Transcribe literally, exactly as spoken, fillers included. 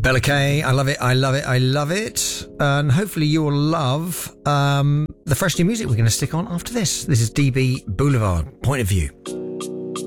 Bella Kay, I love it, I love it, I love it. And hopefully you will love um, the fresh new music we're going to stick on after this. This is D B Boulevard, Point of View.